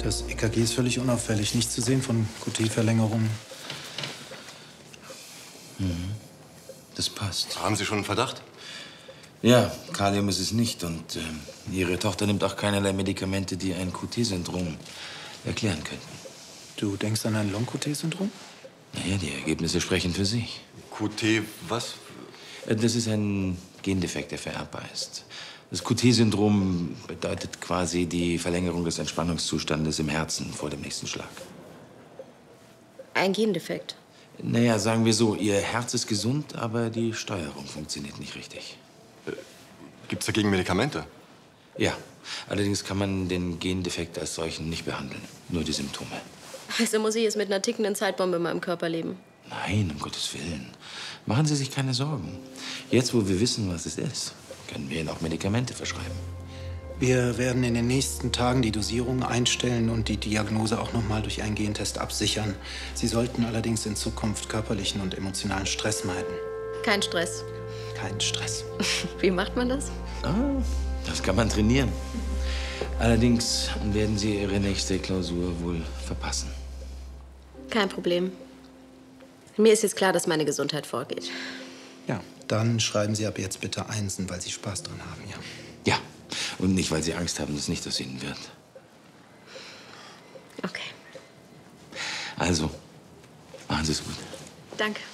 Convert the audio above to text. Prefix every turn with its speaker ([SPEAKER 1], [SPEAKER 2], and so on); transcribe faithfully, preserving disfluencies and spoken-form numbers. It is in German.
[SPEAKER 1] Das E K G ist völlig unauffällig. Nichts zu sehen von Q T-Verlängerungen.
[SPEAKER 2] Mhm. Das passt.
[SPEAKER 3] Haben Sie schon einen Verdacht?
[SPEAKER 2] Ja, Kalium ist es nicht. Und äh, Ihre Tochter nimmt auch keinerlei Medikamente, die ein Q T-Syndrom erklären könnten.
[SPEAKER 1] Du denkst an ein Long-Q T-Syndrom?
[SPEAKER 2] Naja, die Ergebnisse sprechen für sich.
[SPEAKER 3] Q T, was?
[SPEAKER 2] Äh, Das ist ein Gendefekt, der vererbbar ist. Das Q T-Syndrom bedeutet quasi die Verlängerung des Entspannungszustandes im Herzen vor dem nächsten Schlag.
[SPEAKER 4] Ein Gendefekt.
[SPEAKER 2] Naja, sagen wir so, Ihr Herz ist gesund, aber die Steuerung funktioniert nicht richtig.
[SPEAKER 3] Gibt's dagegen Medikamente?
[SPEAKER 2] Ja, allerdings kann man den Gendefekt als solchen nicht behandeln, nur die Symptome.
[SPEAKER 4] Also muss ich jetzt mit einer tickenden Zeitbombe in meinem Körper leben?
[SPEAKER 2] Nein, um Gottes Willen. Machen Sie sich keine Sorgen. Jetzt, wo wir wissen, was es ist, können wir Ihnen auch Medikamente verschreiben.
[SPEAKER 1] Wir werden in den nächsten Tagen die Dosierung einstellen und die Diagnose auch noch mal durch einen Gentest absichern. Sie sollten allerdings in Zukunft körperlichen und emotionalen Stress meiden.
[SPEAKER 4] Kein Stress.
[SPEAKER 1] Kein Stress.
[SPEAKER 4] Wie macht man das?
[SPEAKER 2] Ah, das kann man trainieren. Allerdings werden Sie Ihre nächste Klausur wohl verpassen.
[SPEAKER 4] Kein Problem. Mir ist jetzt klar, dass meine Gesundheit vorgeht.
[SPEAKER 1] Ja, dann schreiben Sie ab jetzt bitte Einsen, weil Sie Spaß dran haben, ja?
[SPEAKER 2] Ja, und nicht, weil Sie Angst haben, dass nicht aus Ihnen wird.
[SPEAKER 4] Okay.
[SPEAKER 2] Also, machen Sie es gut.
[SPEAKER 4] Danke.